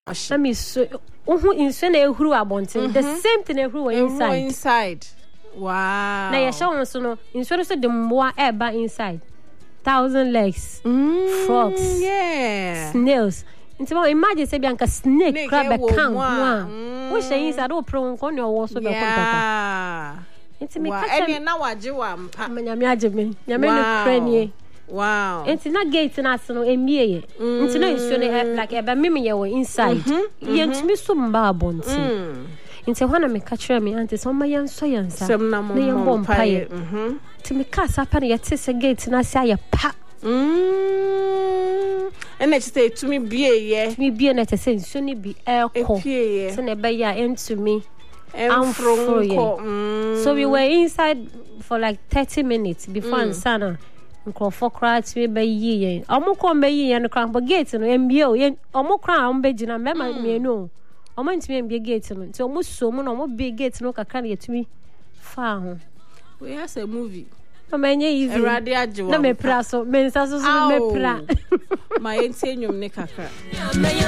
Let me so inso na ehuru abonten the same thing ehuru inside. Wow. Na ya show so no inso so the mboa eba inside. 1,000 legs. Frogs. Yeah. Snails. Imagine say bianca snake crab a can one. Wish inside do pro kon your wo so be yeah. Inti me catch any na waje wa mpa. Nyame ageme. Nyame no kranie. Wow. Inti na gate na so no emie ye. Inti na inso ne like eba meme ye wo inside. Yentimi so mba abonti. Inti hwana me catch me auntie so ma yanso yansa. Na yembo mpaye. Inti me kasa pa na yete se gate na se aye pa. And I say to me, be na te say nso ni bi elko. Se na be ya into me. So we were inside for like 30 minutes before Ansana. Nkrofo kra ti be yi yen. Omo ko be yi yen kra but gate no mbie yen. Omo kra omo be gina mema me no. Omo ntimi mbie gate no. Nti omo so mo no omo be gate no kakra na yetumi fa ho. We has a movie. Mamenye easy. Erade ajewa. Na me pra so. Me nsa so me pra. Ma yentie nyom ne kakra.